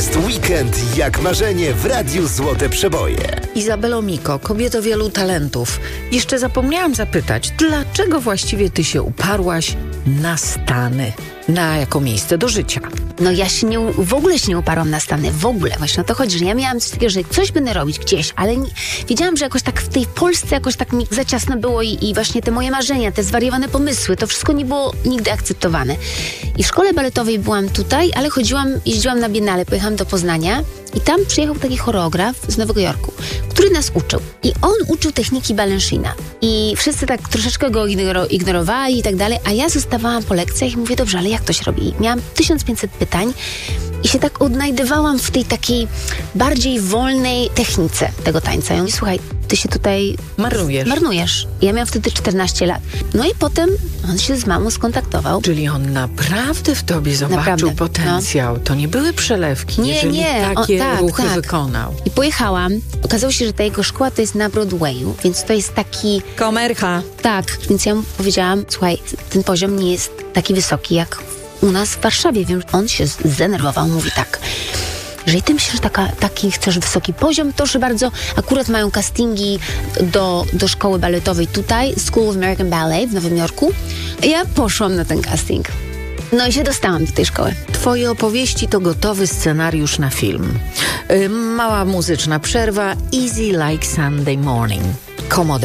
Jest weekend jak marzenie w Radiu Złote Przeboje. Izabelo Miko, kobieto wielu talentów. Jeszcze zapomniałam zapytać, dlaczego właściwie ty się uparłaś na Stany? Na jako miejsce do życia? No ja w ogóle się nie uparłam na Stany, w ogóle. Właśnie o to chodzi, że ja miałam coś takiego, że coś będę robić gdzieś, ale wiedziałam, że jakoś tak w tej Polsce jakoś tak mi za ciasno było i właśnie te moje marzenia, te zwariowane pomysły, to wszystko nie było nigdy akceptowane. I w szkole baletowej byłam tutaj, ale jeździłam na Biennale, pojechałam do Poznania i tam przyjechał taki choreograf z Nowego Jorku, który nas uczył. I on uczył techniki Balanchina. I wszyscy tak troszeczkę go ignorowali i tak dalej, a ja zostawałam po lekcjach i mówię, dobrze, ale jak to się robi? I miałam 1500 pytań i się tak odnajdywałam w tej takiej bardziej wolnej technice tego tańca. I on mówi, słuchaj, ty się tutaj marnujesz. Ja miałam wtedy 14 lat. No i potem on się z mamą skontaktował. Czyli on naprawdę w tobie zobaczył potencjał. No. To nie były przelewki, jeżeli takie ruchy wykonał. I pojechałam. Okazało się, że ta jego szkoła to jest na Broadwayu, więc to jest taki... Komercha. Tak, więc ja mu powiedziałam, słuchaj, ten poziom nie jest taki wysoki jak u nas w Warszawie. Wiem, on się zdenerwował, mówi tak. Jeżeli ty myślisz, że taki chcesz wysoki poziom, to proszę bardzo, akurat mają castingi do szkoły baletowej tutaj, School of American Ballet w Nowym Jorku. Ja poszłam na ten casting. No i się dostałam do tej szkoły. Twoje opowieści to gotowy scenariusz na film. Mała muzyczna przerwa, Easy Like Sunday Morning. Komodo.